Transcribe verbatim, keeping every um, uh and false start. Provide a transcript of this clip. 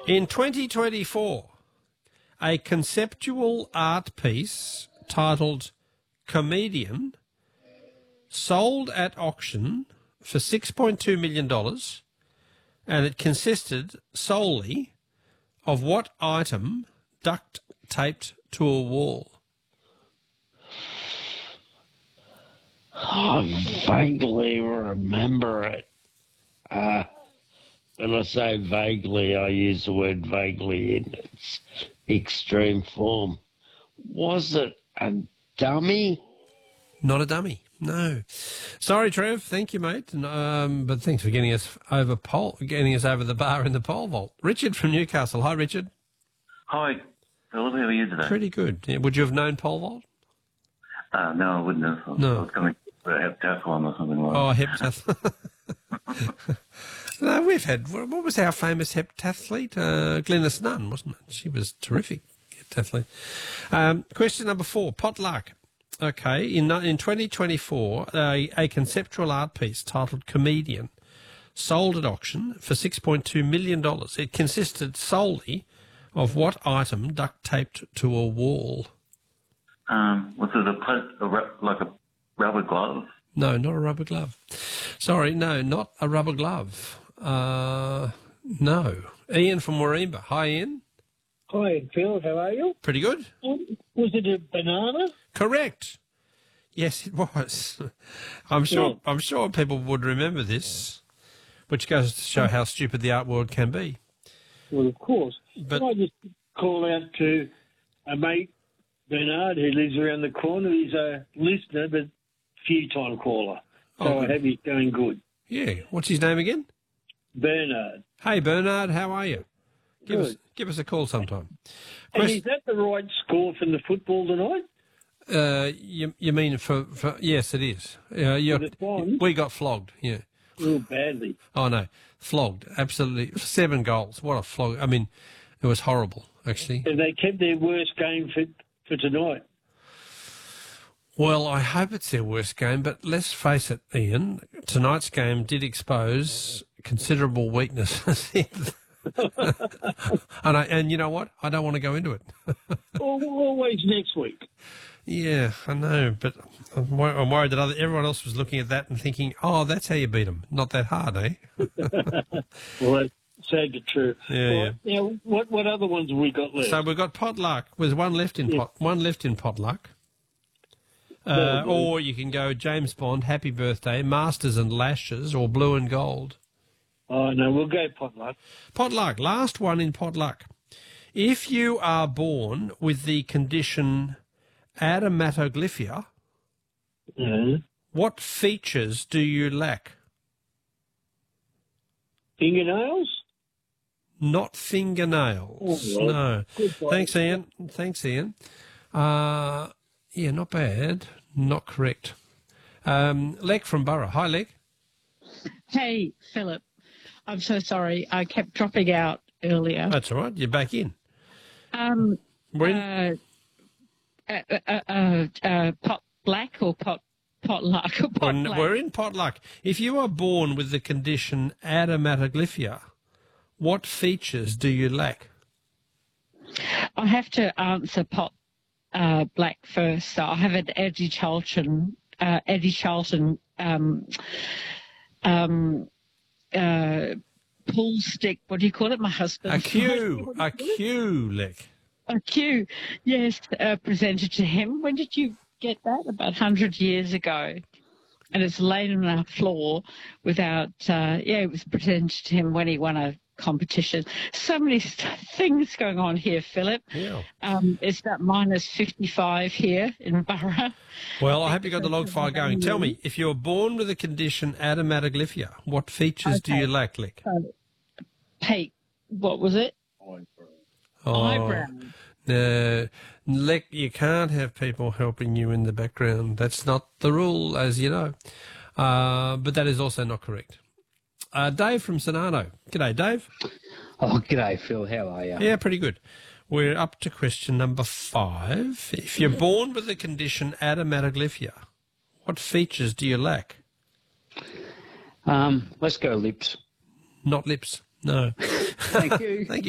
In twenty twenty-four, a conceptual art piece titled Comedian sold at auction for six point two million dollars, and it consisted solely of what item duct taped to a wall? I vaguely remember it. Uh, when I say vaguely, I use the word vaguely in its extreme form. Was it a dummy? Not a dummy, no. Sorry, Trev. Thank you, mate. And, Um, but thanks for getting us over pole, getting us over the bar in the pole vault. Richard from Newcastle. Hi, Richard. Hi, Philip. How are you today? Pretty good. Yeah, would you have known pole vault? Uh, no, I wouldn't have. I was, No. I was going to have heptathlon or something like that. Oh, heptathlon. No, we've had, what was our famous heptathlete? Uh, Glenys Nunn, wasn't it? She was terrific heptathlete. Um, question number four, potluck. Okay, in in twenty twenty-four, a, a conceptual art piece titled Comedian sold at auction for six point two million dollars. It consisted solely of what item duct taped to a wall? Um, was it a, pla- a ru- like a rubber glove? No, not a rubber glove. Sorry, no, not a rubber glove. Uh, no. Ian from Warringah. Hi, Ian. Hi, Phil. How are you? Pretty good. Was it a banana? Correct. Yes, it was. I'm sure. Yeah. I'm sure people would remember this, which goes to show how stupid the art world can be. Well, of course. But- Can I just call out to a mate, Bernard, who lives around the corner? He's a listener, but few-time caller. So Oh, I good. hope he's going good. Yeah. What's his name again? Bernard. Hey, Bernard. How are you? Give us Good. give us a call sometime. And Quest- is that the right score from the football tonight? uh, you you mean for, for yes, it is. Uh, you're, For the Swans? we got flogged. Yeah. Real badly. Oh no, flogged. Absolutely, seven goals. What a flog! I mean, it was horrible. Actually. And they kept their worst game for, for tonight. Well, I hope it's their worst game, but let's face it, Ian, tonight's game did expose considerable weaknesses. and, I, and you know what? I don't want to go into it. Al- Always next week. Yeah, I know, but I'm, wor- I'm worried that other, everyone else was looking at that and thinking, oh, that's how you beat them. Not that hard, eh? Well, that's sad but true. Yeah, Well, Now, what, what other ones have we got left? So we've got potluck with one left in Yeah. pot, one left in potluck. Uh, Well, well- or you can go James Bond, Happy Birthday, Masters and Lashes, or Blue and Gold. Oh, no, we'll go potluck. Potluck, last one in potluck. If you are born with the condition adematoglyphia, Uh, what features do you lack? fingernails? Not fingernails. Oh, well, No. good point. Thanks, Ian. Thanks, Ian. Uh, yeah, not bad. Not correct. Um, Lek from Borough. Hi, Lek. Hey, Philip. I'm so sorry. I kept dropping out earlier. That's all right. You're back in. Um, We're in. uh, uh, uh, uh, uh, pot black or pot potluck or pot We're, black? we're in potluck. If you are born with the condition adematoglyphia, what features do you lack? I have to answer pot uh, black first. So I have an Eddie Charlton, uh, Eddie Charlton um, um, uh, pool stick. What do you call it? My husband. A Q. A Q, Lek. A Q, yes, uh, presented to him. When did you get that? About one hundred years ago. And it's laid on our floor without, uh, yeah, it was presented to him when he won a competition. So many st- things going on here, Philip. Yeah. Um, it's about minus fifty-five here in Borough. Well, I hope you got the log file going. Tell me, if you're born with the condition adematoglyphia, what features do Okay. you lack, Lek? Pete, what was it? Oh, Eyebrow. No, Lek, you can't have people helping you in the background. That's not the rule, as you know. Uh, but that is also not correct. Uh, Dave from Sonano. G'day, Dave. Oh, g'day, Phil. How are you? Yeah, pretty good. We're up to question number five. If you're born with the condition adematoglyphia, what features do you lack? Um, let's go lips. Not lips. No. Thank you. Thank you.